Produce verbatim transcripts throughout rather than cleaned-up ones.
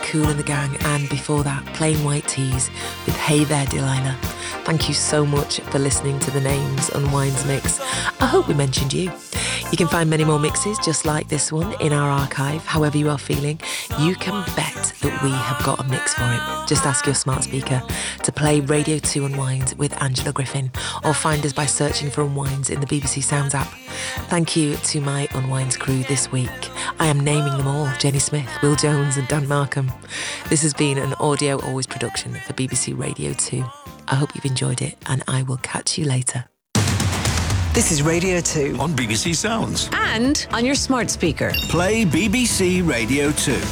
Kool and the Gang, and before that, Plain White Tees with Hey There Delilah. Thank you so much for listening to the Names Unwinds mix. I hope we mentioned you. You can find many more mixes just like this one in our archive. However you are feeling, you can bet that we have got a mix for it. Just ask your smart speaker to play Radio two Unwind with Angela Griffin, or find us by searching for Unwinds in the B B C Sounds app. Thank you to my Unwinds crew this week. I am naming them all: Jenny Smith, Will Jones and Dan Markham. This has been an Audio Always production for B B C Radio two. I hope you've enjoyed it, and I will catch you later. This is Radio two. On B B C Sounds. And on your smart speaker. Play B B C Radio two.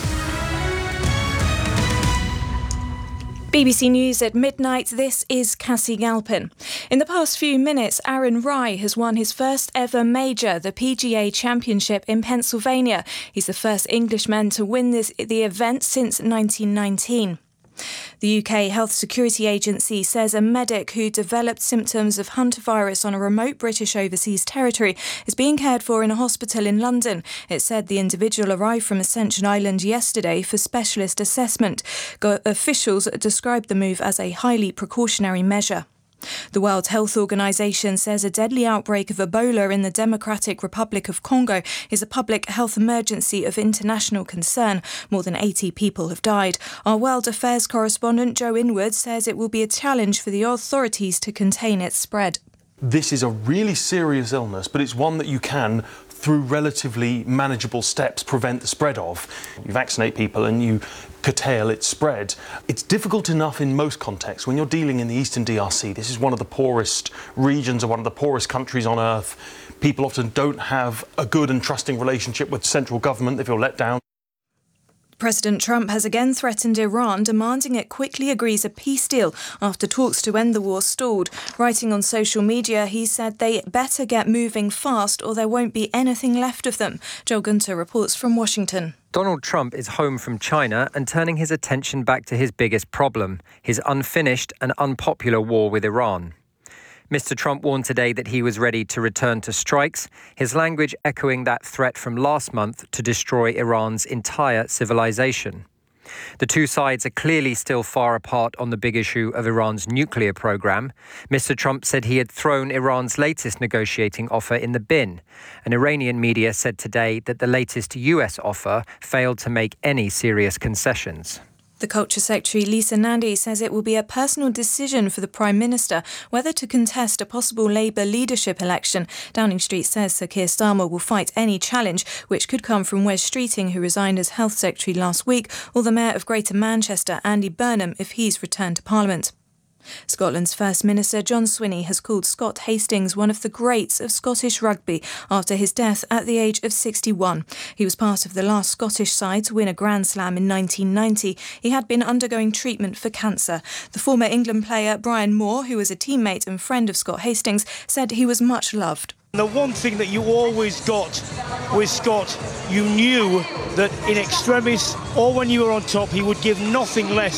B B C News at midnight, this is Cassie Galpin. In the past few minutes, Aaron Rai has won his first ever major, the P G A Championship in Pennsylvania. He's the first Englishman to win this, the event since nineteen nineteen. The U K Health Security Agency says a medic who developed symptoms of hantavirus on a remote British overseas territory is being cared for in a hospital in London. It said the individual arrived from Ascension Island yesterday for specialist assessment. Go- officials described the move as a highly precautionary measure. The World Health Organization says a deadly outbreak of Ebola in the Democratic Republic of Congo is a public health emergency of international concern. More than eighty people have died. Our World Affairs correspondent Joe Inwood says it will be a challenge for the authorities to contain its spread. This is a really serious illness, but it's one that you can, through relatively manageable steps, prevent the spread of. You vaccinate people and you curtail its spread. It's difficult enough in most contexts. When you're dealing in the Eastern D R C, this is one of the poorest regions or one of the poorest countries on earth. People often don't have a good and trusting relationship with central government. They feel let down. President Trump has again threatened Iran, demanding it quickly agrees a peace deal after talks to end the war stalled. Writing on social media, he said they better get moving fast or there won't be anything left of them. Joel Gunter reports from Washington. Donald Trump is home from China and turning his attention back to his biggest problem, his unfinished and unpopular war with Iran. Mister Trump warned today that he was ready to return to strikes, his language echoing that threat from last month to destroy Iran's entire civilization. The two sides are clearly still far apart on the big issue of Iran's nuclear program. Mister Trump said he had thrown Iran's latest negotiating offer in the bin. And Iranian media said today that the latest U S offer failed to make any serious concessions. The Culture Secretary Lisa Nandy says it will be a personal decision for the Prime Minister whether to contest a possible Labour leadership election. Downing Street says Sir Keir Starmer will fight any challenge, which could come from Wes Streeting, who resigned as Health Secretary last week, or the Mayor of Greater Manchester, Andy Burnham, if he's returned to Parliament. Scotland's First Minister John Swinney has called Scott Hastings one of the greats of Scottish rugby after his death at the age of sixty-one. He was part of the last Scottish side to win a Grand Slam in nineteen ninety. He had been undergoing treatment for cancer. The former England player Brian Moore, who was a teammate and friend of Scott Hastings, said he was much loved. The one thing that you always got with Scott, you knew that in extremis or when you were on top, he would give nothing less